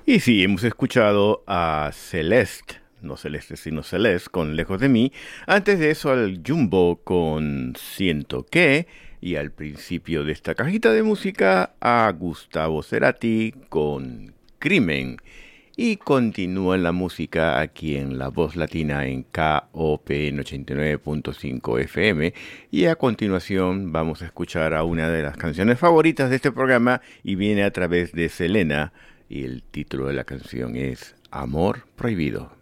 Y sí, hemos escuchado a Celeste, no Celeste sino Celeste con Lejos de mí. Antes de eso al Jumbo con Siento que. Y al principio de esta cajita de música a Gustavo Cerati con Crimen. Y continúa la música aquí en La Voz Latina en KOP en 89.5 FM. Y a continuación vamos a escuchar a una de las canciones favoritas de este programa y viene a través de Selena. Y el título de la canción es Amor Prohibido.